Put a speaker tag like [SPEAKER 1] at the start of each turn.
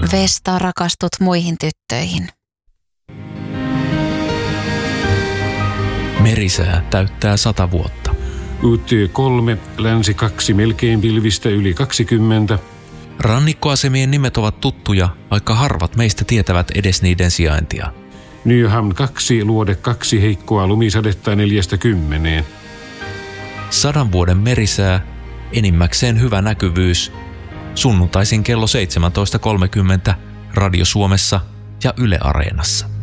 [SPEAKER 1] Vesta, rakastut muihin tyttöihin.
[SPEAKER 2] Merisää täyttää 100 vuotta.
[SPEAKER 3] UT3, länsi 2, melkein pilvistä yli 20.
[SPEAKER 2] Rannikkoasemien nimet ovat tuttuja, vaikka harvat meistä tietävät edes niiden sijaintia.
[SPEAKER 3] Nyham 2, luode 2, heikkoa lumisadetta 4–10.
[SPEAKER 2] 100 vuoden merisää, enimmäkseen hyvä näkyvyys. Sunnuntaisin kello 17.30 Radio Suomessa ja Yle Areenassa.